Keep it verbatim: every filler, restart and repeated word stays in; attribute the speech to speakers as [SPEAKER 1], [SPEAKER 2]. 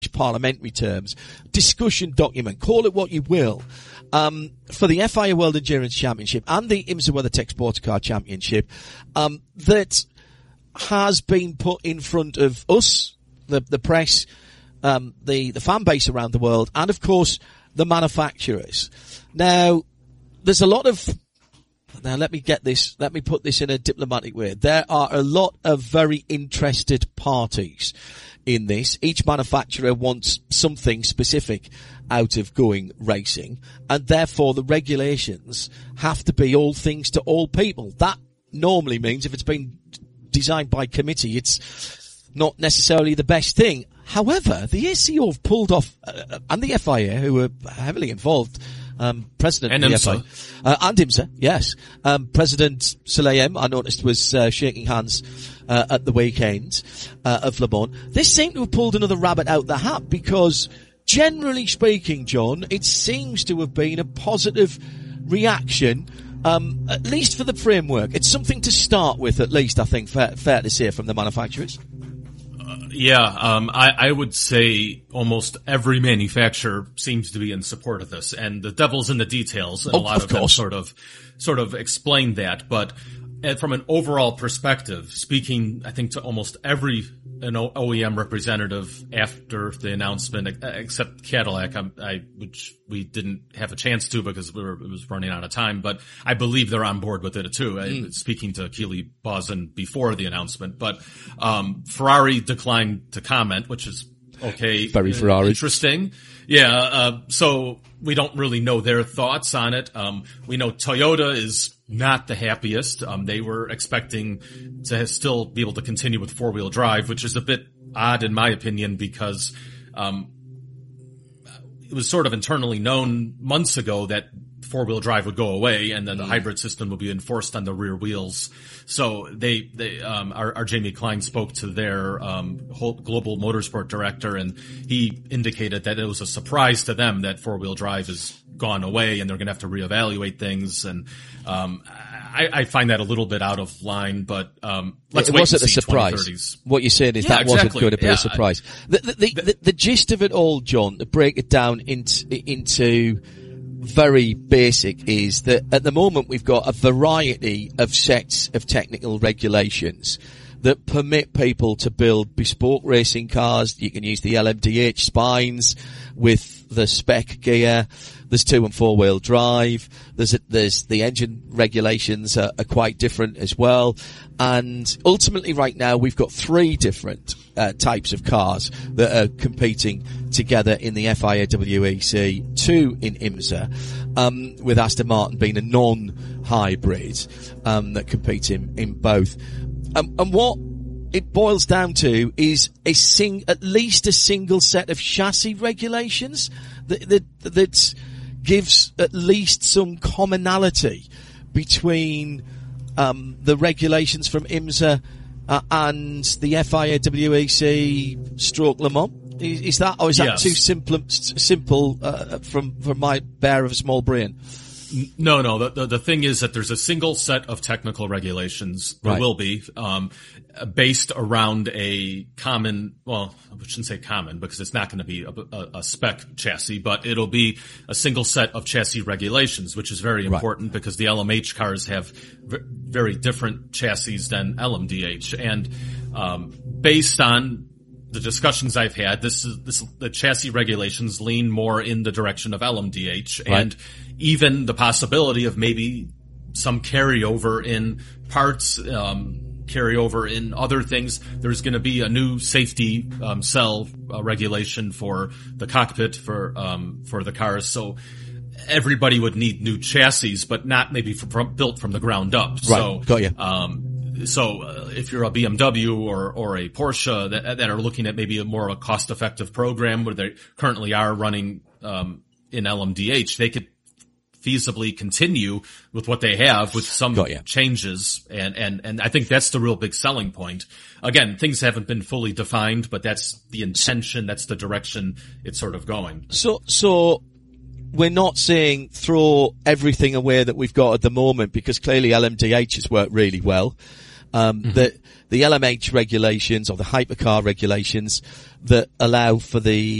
[SPEAKER 1] parliamentary terms, discussion document, call it what you will, um, for the F I A World Endurance Championship and the IMSA WeatherTech Sports Car Championship, um, that has been put in front of us, the, the press, um, the, the fan base around the world, and of course, the manufacturers. Now, there's a lot of, now let me get this, let me put this in a diplomatic way. There are a lot of very interested parties in this. Each manufacturer wants something specific out of going racing, and therefore the regulations have to be all things to all people. That normally means if it's been designed by committee, it's not necessarily the best thing. However, the A C O have pulled off, uh, and the F I A, who were heavily involved, um, President
[SPEAKER 2] and
[SPEAKER 1] of the
[SPEAKER 2] IMSA.
[SPEAKER 1] F I A, uh, and IMSA, yes. Um, President Sulayem, I noticed, was uh, shaking hands uh, at the weekend uh, of Le Mans. They seem to have pulled another rabbit out the hat because, generally speaking, John, it seems to have been a positive reaction, um, at least for the framework. It's something to start with, at least, I think, fair, fair to say, from the manufacturers.
[SPEAKER 2] Yeah, um, I, I would say almost every manufacturer seems to be in support of this, and the devil's in the details, and
[SPEAKER 1] Oh,
[SPEAKER 2] a lot
[SPEAKER 1] of
[SPEAKER 2] of them
[SPEAKER 1] course.
[SPEAKER 2] sort of, sort of explain that. But uh, from an overall perspective, speaking, I think to almost every an O E M representative after the announcement, except Cadillac, I, I, which we didn't have a chance to because we were, it was running out of time, but I believe they're on board with it too. Mm. I, speaking to Keely Bawson before the announcement, but, um, Ferrari declined to comment, which is okay.
[SPEAKER 1] Very Ferrari.
[SPEAKER 2] Interesting. Yeah. Uh, so we don't really know their thoughts on it. Um, we know Toyota is not the happiest. Um, they were expecting to still be able to continue with four-wheel drive, which is a bit odd in my opinion because, um, it was sort of internally known months ago that four-wheel drive would go away and then the hybrid system would be enforced on the rear wheels. So they, they, um, our, our Jamie Klein spoke to their, um, whole global motorsport director and he indicated that it was a surprise to them that four-wheel drive is gone away and they're going to have to reevaluate things. And, um, I, I find that a little bit out of line, but, um, let's
[SPEAKER 1] it
[SPEAKER 2] wait
[SPEAKER 1] wasn't
[SPEAKER 2] and
[SPEAKER 1] a
[SPEAKER 2] see
[SPEAKER 1] surprise. What you're saying is
[SPEAKER 2] yeah,
[SPEAKER 1] that
[SPEAKER 2] exactly.
[SPEAKER 1] wasn't going to be
[SPEAKER 2] yeah,
[SPEAKER 1] a surprise. The, the, the, the, the gist of it all, John, to break it down into, into, very basic is that at the moment we've got a variety of sets of technical regulations that permit people to build bespoke racing cars. You can use the L M D H spines with the spec gear. There's two and four wheel drive. There's a, there's the engine regulations are, are quite different as well. And ultimately right now we've got three different uh, types of cars that are competing together in the F I A W E C, two in IMSA, um, with Aston Martin being a non-hybrid, um, that competes in, in both. Um, and what it boils down to is a sing, at least a single set of chassis regulations that, that, that gives at least some commonality between, um, the regulations from IMSA, uh, and the F I A W E C stroke Le Mans. Is, is that, or is that
[SPEAKER 2] yes.
[SPEAKER 1] too simple, simple, uh, from, from my bear of a small brain?
[SPEAKER 2] No, no. The, the the thing is that there's a single set of technical regulations. There
[SPEAKER 1] Right.
[SPEAKER 2] will be, um, based around a common. Well, I shouldn't say common because it's not going to be a, a, a spec chassis, but it'll be a single set of chassis regulations, which is very important right. because the L M H cars have v- very different chassis than L M D H, and um, based on the discussions I've had, this is this the chassis regulations lean more in the direction of L M D H, right. and even the possibility of maybe some carryover in parts, um, carryover in other things. There's going to be a new safety um, cell uh, regulation for the cockpit for um, for the cars, so everybody would need new chassis, but not maybe from, from, built from the ground up.
[SPEAKER 1] Right.
[SPEAKER 2] So,
[SPEAKER 1] got you.
[SPEAKER 2] Um, So uh, if you're a B M W or or a Porsche that that are looking at maybe a more of a cost-effective program where they currently are running um in L M D H, they could feasibly continue with what they have with some changes, and and and I think that's the real big selling point. Again, things haven't been fully defined, but that's the intention, that's the direction it's sort of going.
[SPEAKER 1] So so we're not saying throw everything away that we've got at the moment, because clearly L M D H has worked really well. Um, mm-hmm. the, the L M H regulations or the hypercar regulations that allow for the